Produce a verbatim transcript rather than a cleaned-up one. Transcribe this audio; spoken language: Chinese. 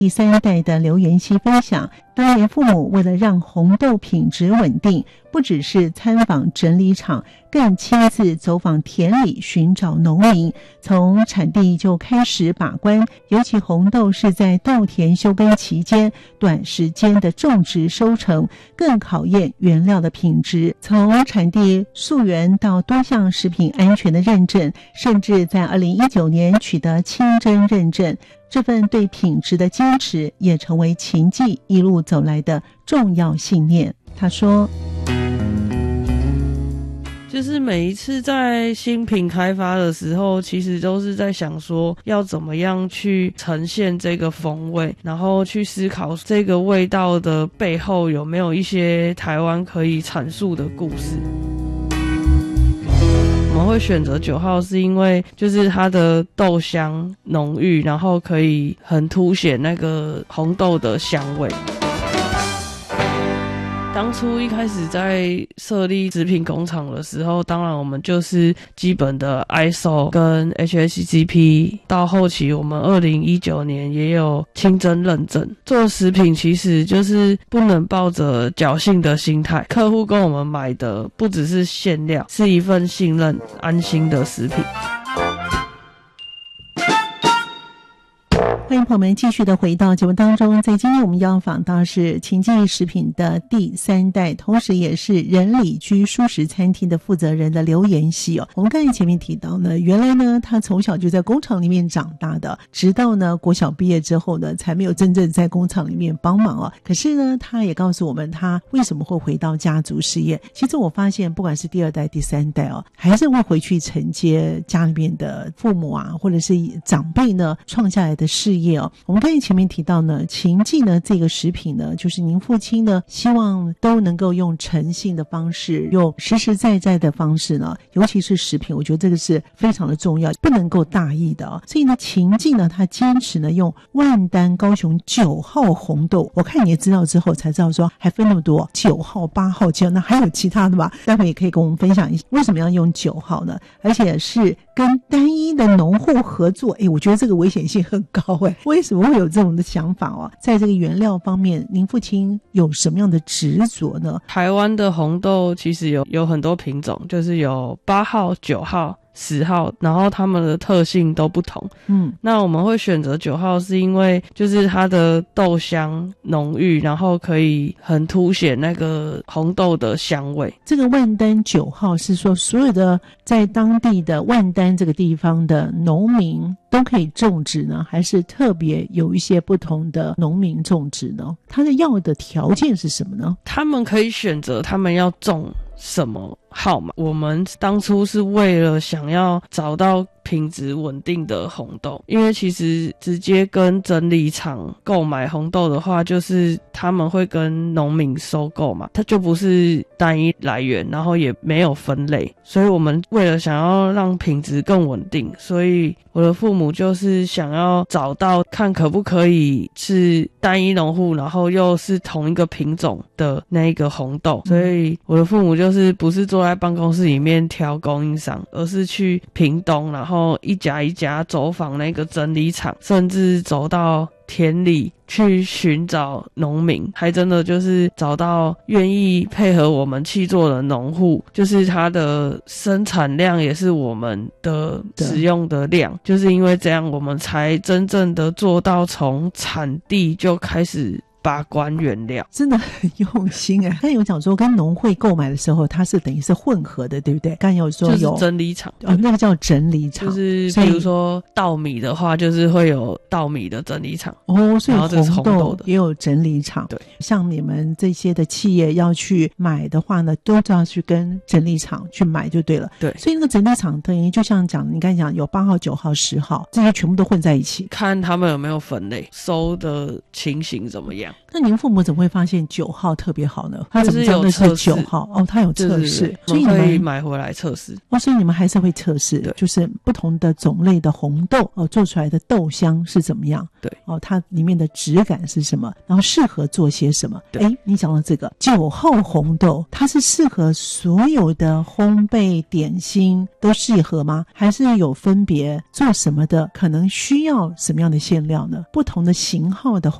第三代的刘妍希分享，当年父母为了让红豆品质稳定，不只是参访整理厂，更亲自走访田里寻找农民，从产地就开始把关，尤其红豆是在稻田休耕期间短时间的种植收成，更考验原料的品质，从产地溯源到多项食品安全的认证，甚至在二零一九年取得清真认证。这份对品质的坚持也成为秦记一路走来的重要信念。他说， 就是每一次在新品开发的时候，其实都是在想说要怎么样去呈现这个风味，然后去思考这个味道的背后有没有一些台湾可以阐述的故事。我们会选择九号是因为就是它的豆香浓郁，然后可以很凸显那个红豆的香味。当初一开始在设立食品工厂的时候，当然我们就是基本的 I S O 跟 H A C C P， 到后期我们二零一九年也有清真认证。做食品其实就是不能抱着侥幸的心态，客户跟我们买的不只是馅料，是一份信任安心的食品。 欢迎朋友们继续的回到节目当中，在今天我们要访到是秦记食品的第三代，同时也是仁里居蔬食餐厅的负责人的刘妍希哦。我们刚才前面提到呢，原来呢他从小就在工厂里面长大的，直到呢国小毕业之后呢，才没有真正在工厂里面帮忙哦。可是呢，他也告诉我们他为什么会回到家族事业。其实我发现，不管是第二代、第三代哦，还是会回去承接家里面的父母啊，或者是长辈呢创下来的事业。我们刚才前面提到呢，秦记呢这个食品呢，就是您父亲呢希望都能够用诚信的方式，用实实在在的方式呢，尤其是食品，我觉得这个是非常的重要，不能够大意的哦。所以呢，秦记呢他坚持呢用万丹高雄九号红豆，我看你也知道之后才知道说还分那么多，九号、八号、七号，那还有其他的吧？待会也可以跟我们分享一下为什么要用九号呢？而且是跟单一的农户合作，诶，我觉得这个危险性很高诶。为什么会有这种的想法哦？在这个原料方面，您父亲有什么样的执着呢？ 台湾的红豆其实有有很多品种，就是有八号、九号、十号，然后它们的特性都不同。嗯，那我们会选择九号是因为就是它的豆香浓郁，然后可以很凸显那个红豆的香味。 这个万丹九号是说所有的在当地的万丹这个地方的农民都可以种植呢，还是特别有一些不同的农民种植呢？他的要的条件是什么呢？ 他们可以选择他们要种什么号码。我们当初是为了想要找到品质稳定的红豆，因为其实直接跟整理厂购买红豆的话，就是他们会跟农民收购嘛，它就不是单一来源，然后也没有分类，所以我们为了想要让品质更稳定，所以我的父母就是想要找到看可不可以是单一农户，然后又是同一个品种的那个红豆，所以我的父母就是不是坐在办公室里面挑供应商，而是去屏东，然后一家一家走访那个整理厂，甚至走到田里去寻找农民，还真的就是找到愿意配合我们契作的农户，就是它的生产量也是我们的使用的量，就是因为这样我们才真正的做到从产地就开始把关原料， 真的很用心哎。刚有讲说跟农会购买的时候，它是等于是混合的，对不对？刚有说有就是整理厂哦，那个叫整理厂， 就是比如说稻米的话，就是会有稻米的整理厂哦，所以红豆也有整理厂。 对， 像你们这些的企业要去买的话呢，都要去跟整理厂去买就对了。 对， 所以那个整理厂等于就像讲，你刚才讲有八号、九号、十号，这些全部都混在一起， 看他们有没有分类，收的情形怎么样。 样。 那您父母怎么会发现九号特别好呢？他怎么知道那是九号？哦，他有测试， 所以你们可以买回来测试。 哦，所以你们还是会测试， 对， 就是不同的种类的红豆哦，做出来的豆香是怎么样？ 对， 哦，它里面的质感是什么？然后适合做些什么？哎，你讲到这个九号红豆，它是适合所有的烘焙点心都适合吗？还是有分别做什么的？可能需要什么样的馅料呢？不同的型号的